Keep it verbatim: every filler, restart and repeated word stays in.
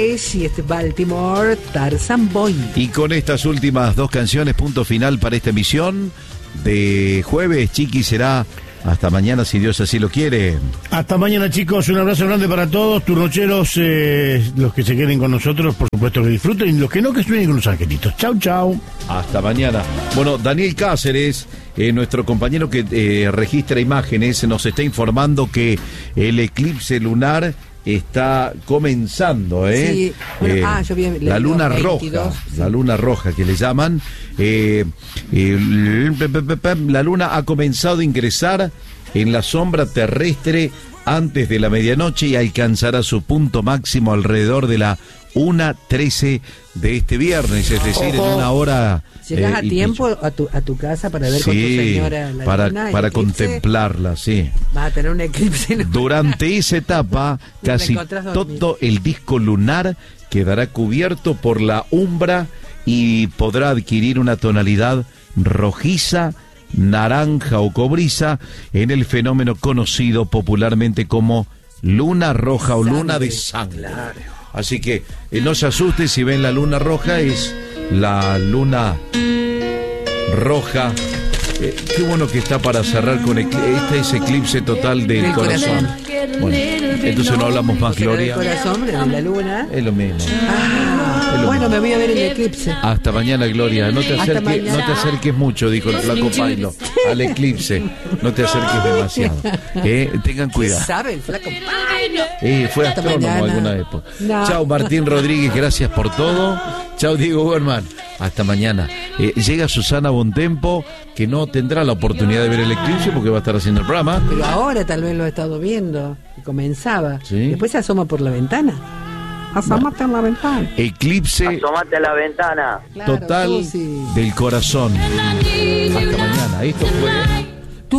Y este Baltimore, Tarzan Boy. Y con estas últimas dos canciones, punto final para esta emisión de jueves. Chiqui, será hasta mañana si Dios así lo quiere. Hasta mañana, chicos, un abrazo grande para todos, turnocheros, eh, los que se queden con nosotros, por supuesto que disfruten, y los que no, que suenen con los angelitos. Chau, chau. Hasta mañana. Bueno, Daniel Cáceres, eh, nuestro compañero que eh, registra imágenes, nos está informando que el eclipse lunar está comenzando, ¿eh? Sí. Bueno, eh ah, yo vi la luna veintidós, roja, sí. la luna roja que le llaman. Eh, eh, la luna ha comenzado a ingresar en la sombra terrestre antes de la medianoche y alcanzará su punto máximo alrededor de la una trece de este viernes, es decir, Ojo. en una hora. ¿Llegás eh, a tiempo a tu, a tu casa para ver sí, con tu señora la para, luna? para contemplarla, sí. Va a tener un eclipse lunar. Durante esa etapa, casi todo el disco lunar quedará cubierto por la umbra y podrá adquirir una tonalidad rojiza, naranja o cobriza en el fenómeno conocido popularmente como luna roja o luna de sangre. Así que eh, no se asusten si ven la luna roja, es la luna roja. Eh, qué bueno que está para cerrar con ecl- este es eclipse total del, del corazón. corazón. Bueno, entonces no hablamos más, Gloria. El corazón, de la luna. Es lo mismo. Ah, es lo bueno, mismo. me voy a ver el eclipse. Hasta mañana, Gloria. No te acerques, mañana. no te acerques mucho, dijo el flaco Pailo, al eclipse. No te acerques demasiado. Eh, tengan cuidado. ¿Sabe el flaco Pailo? Eh, fue Hasta astrónomo mañana. alguna época. No. Chao, Martín Rodríguez, gracias por todo. Chao, Diego Berman. Hasta mañana. Eh, llega Susana Bontempo, que no tendrá la oportunidad de ver el eclipse porque va a estar haciendo el programa. Pero ahora tal vez lo he estado viendo. Y comenzaba. ¿Sí? Después se asoma por la ventana. Asómate en la ventana. Eclipse Asómate a la ventana. Claro, total tú sí. del corazón. Hasta mañana. Esto fue...